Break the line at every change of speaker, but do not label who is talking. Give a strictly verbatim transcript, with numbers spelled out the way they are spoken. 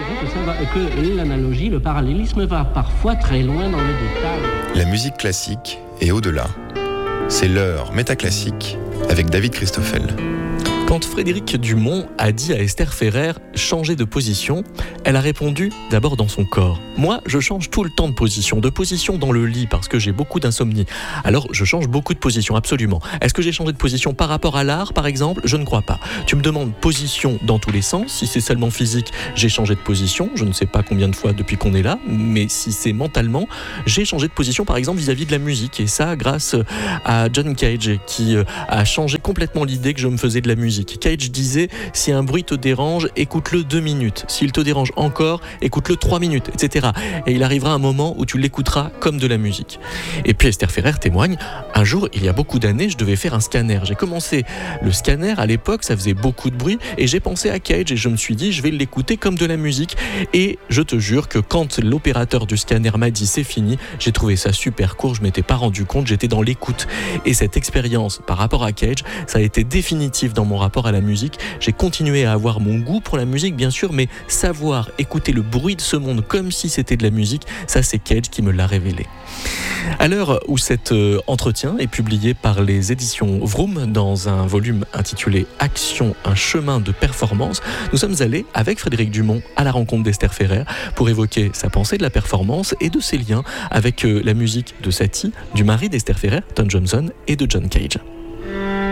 que, ça va, que l'analogie, le parallélisme va parfois très loin dans le détail.
La musique classique et au-delà. C'est l'heure métaclassique avec David Christoffel.
Quand Frédéric Dumont a dit à Esther Ferrer « changer de position », elle a répondu d'abord dans son corps. Moi, je change tout le temps de position, de position dans le lit parce que j'ai beaucoup d'insomnie. Alors, je change beaucoup de position, absolument. Est-ce que j'ai changé de position par rapport à l'art, par exemple ? Je ne crois pas. Tu me demandes position dans tous les sens. Si c'est seulement physique, j'ai changé de position. Je ne sais pas combien de fois depuis qu'on est là, mais si c'est mentalement, j'ai changé de position, par exemple, vis-à-vis de la musique. Et ça, grâce à John Cage, qui a changé complètement l'idée que je me faisais de la musique. Cage disait « Si un bruit te dérange, écoute-le deux minutes. S'il te dérange encore, écoute-le trois minutes, et cetera. Et il arrivera un moment où tu l'écouteras comme de la musique. » Et puis Esther Ferrer témoigne « Un jour, il y a beaucoup d'années, je devais faire un scanner. J'ai commencé le scanner, à l'époque, ça faisait beaucoup de bruit, et j'ai pensé à Cage, et je me suis dit « Je vais l'écouter comme de la musique. » Et je te jure que quand l'opérateur du scanner m'a dit « C'est fini », j'ai trouvé ça super court, je ne m'étais pas rendu compte, j'étais dans l'écoute. Et cette expérience par rapport à Cage, ça a été définitif dans mon rapport à la musique. J'ai continué à avoir mon goût pour la musique, bien sûr, mais savoir écouter le bruit de ce monde comme si c'était de la musique, ça c'est Cage qui me l'a révélé. À l'heure où cet euh, entretien est publié par les éditions Vroom dans un volume intitulé Action, un chemin de performance, nous sommes allés avec Frédéric Dumont à la rencontre d'Esther Ferrer pour évoquer sa pensée de la performance et de ses liens avec euh, la musique de Satie, du mari d'Esther Ferrer, Tom Johnson, et de John Cage.